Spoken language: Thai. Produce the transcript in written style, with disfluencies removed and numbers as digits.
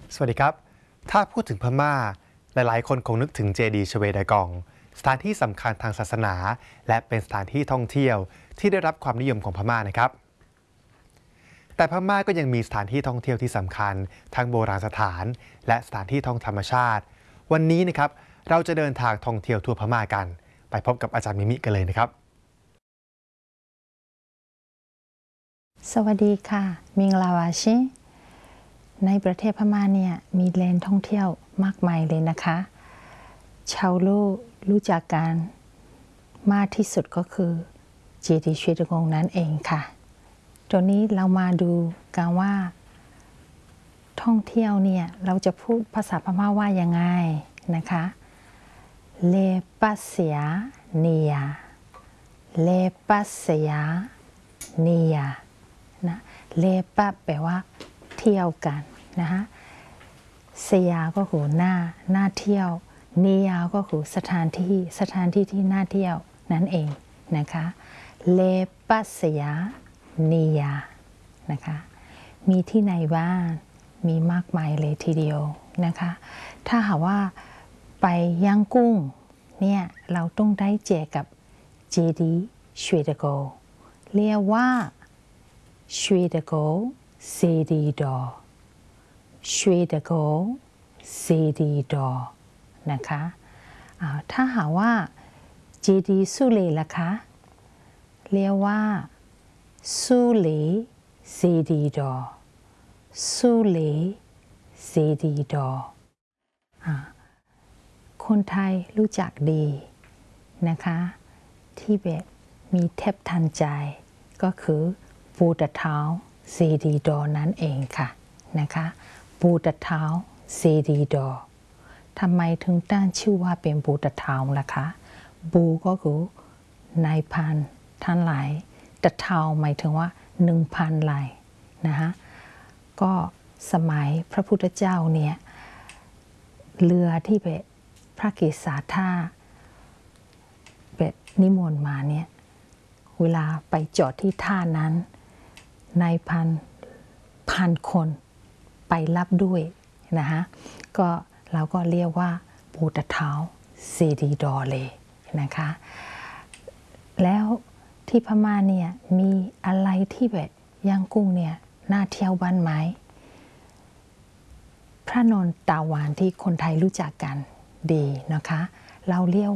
สวัสดีครับถ้าพูดถึงพม่าหลายๆคนคงนึกถึงเจดีย์ชเวดากองสถานที่สำคัญทางศาสนาและเป็นสถานที่ท่องเที่ยวที่ได้รับความนิยมของพม่านะครับแต่พม่าก็ยังมีสถานที่ท่องเที่ยวที่สำคัญทั้งโบราณสถานและสถานที่ท่องธรรมชาติวันนี้นะครับเราจะเดินทางท่องเที่ยวทั่วพม่ากันไปพบกับอาจารย์มิมิกันเลยนะครับสวัสดีค่ะมิงลาวาชิในประเทศพม่าเนี่ยมีแหล่งท่องเที่ยวมากมายเลยนะคะชาวโลกรู้จักกันมากที่สุดก็คือเจดีย์ชเวดากองนั่นเองค่ะตอนนี้เรามาดูกันว่าท่องเที่ยวเนี่ยเราจะพูดภาษาพม่าว่ายังไงนะคะเลปัสเซียเนียเลปัสเซียเนียนะเลปะแปลว่าเที่ยวกันนะคะเซียก็คือหน้าเที่ยวเนียก็คือสถานที่ที่น่าเที่ยวนั่นเองนะคะเลปัสเซียเนียนะคะมีที่ไหนบ้างมีมากมายเลยทีเดียวนะคะถ้าหากว่าไปย่างกุ้งเนี่ยเราต้องได้เจอกับเจดีย์ชเวดากองเรียกว่าชเวดากองเซดีดอชเวดากองเซดีดอนะคะถ้าหากว่าเจดีย์สุเลล่ะคะเรียกว่าสุเลเซดีดอสุเลเซดีดอคนไทยรู้จักดีนะคะที่แบบมีเทพทันใจก็คือปูตะเท้าเซดีดอนั่นเองค่ะนะคะปูตะเท้าเซดีดอทำไมถึงตั้งชื่อว่าเป็นปูตะเท้าล่ะคะบูก็คือนายพันท่านหลายตะเท้าหมายถึงว่า 1,000 ลายนะคะก็สมัยพระพุทธเจ้าเนี่ยเรือที่แบบพระเกศาธาแบบนิมนต์มาเนี่ยเวลาไปจอดที่ท่านั้นนายพันคนไปรับด้วยนะคะก็เราก็เรียกว่าปูตะเท้าเซดีดอเลยนะคะแล้วที่พม่าเนี่ยมีอะไรที่แบบย่างกุ้งเนี่ยน่าเที่ยวบ้านไหมพระนนตาหวานที่คนไทยรู้จักกันดีนะคะเราเรียก